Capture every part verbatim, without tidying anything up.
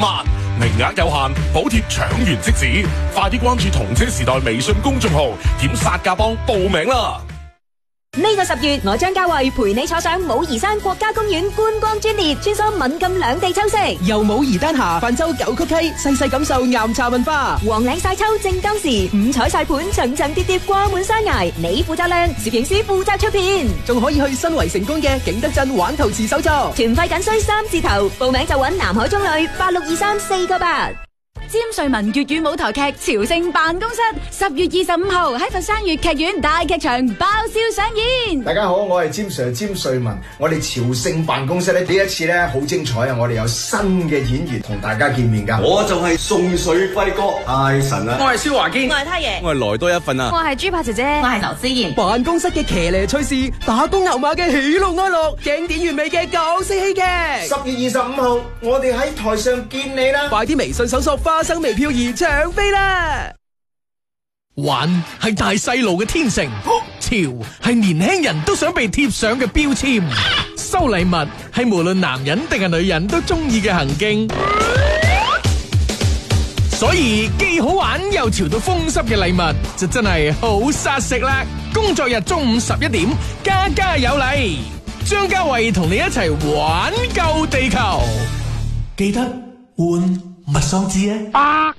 萬，名額有限，補貼搶完即止，快啲關注同車時代微信公眾號，點殺價幫報名啦！ 呢個十月，我張家慧陪你坐上武夷山國家公園觀光專列，穿梭閩贛兩地秋色， 由武夷丹霞泛舟九曲溪，細細感受岩茶文化。 黃嶺晒秋正當時，五彩晒盤層層疊疊掛滿山崖，你負責靚，攝影師負責出片， 仲可以去新圍成功嘅景德鎮玩陶瓷手作。 團費僅需三字頭，報名就揾南海中旅八六二三四個八。 詹瑞文粵語舞台劇《朝聖辦公室》十月二十五號喺佛山粵劇院大劇場爆笑上演。 大家好，我係詹 Sir 詹瑞文。我哋朝聖辦公室咧呢一次咧好精彩啊！我哋有新嘅演員同大家見面噶。 我就係宋水輝哥，太神啦！ 我係蕭華堅， 我係太爺， 我係來多一份啊！ 我係豬扒姐姐， 我係劉思妍。 辦公室嘅騎呢趣事，打工牛馬嘅喜怒哀樂，經典完美嘅港式戲劇。 十月二十五號，我哋喺台上見你啦！ 快啲微信搜索花生微漂兒搶飛啦！ 玩係大細路嘅天性，潮係年輕人都想被貼上嘅標籤，收禮物係無論男人定係女人都中意嘅行徑。所以既好玩又潮到風濕嘅禮物就真係好殺食啦！工作日中午十一點，家家有禮，張家慧同你一齊玩救地球，記得換物喪志啊！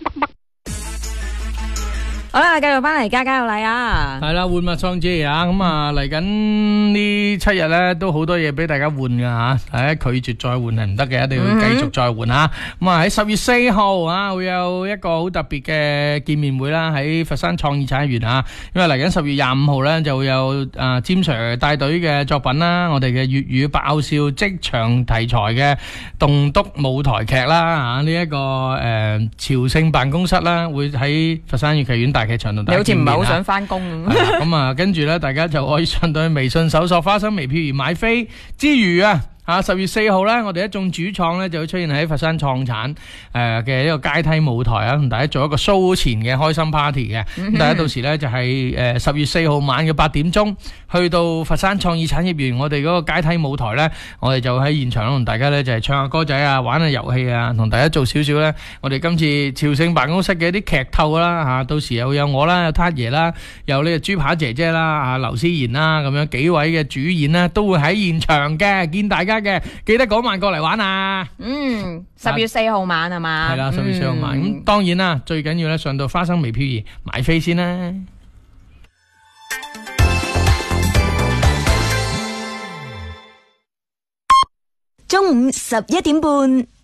好啦，繼續翻嚟家家有禮啊！ 係啦，換物喪志啊！咁啊嚟緊呢七日咧，都好多嘢俾大家換噶吓，大家拒絕再換係唔得嘅，一定要繼續再換吓。咁啊喺十月四號啊，會有一個好特別嘅見面會啦，喺佛山創意產業園啊。因為嚟緊十月廿五號咧，就會有啊詹 Sir 帶隊嘅作品啦，我哋嘅粵語爆笑職場題材嘅棟篤舞台劇啦，吓呢一個誒朝聖辦公室啦，會喺佛山粵劇院大劇場度。 你好似唔係好想翻工咁啊，跟住咧，大家就可以上到去微信搜索花生微漂而買飛之餘啊。啊！十月四號咧，我哋一眾主創咧就會出現喺佛山創產誒嘅一個階梯舞台啊，同大家做一個 show 前嘅開心 party 嘅。咁、嗯、大家到時咧就係誒十月四號晚嘅八點鐘，去到佛山創意產業園，我哋嗰個階梯舞台咧，我哋就喺現場同大家咧就係唱下歌仔啊，玩下遊戲啊，同大家做少少咧，我哋今次朝聖辦公室嘅一啲劇透啦嚇。到時又有我啦，有撻爺啦，有呢個豬扒姐姐啦，啊劉思妍啦，咁樣幾位嘅主演咧都會喺現場嘅，見大家嘅，記得嗰晚過嚟玩啊！ 嗯，十月四號晚係嘛？ 係啦，十月四號晚。咁、嗯、當然啦，最緊要咧上到花生微漂兒買飛先啦。 中午十一點半。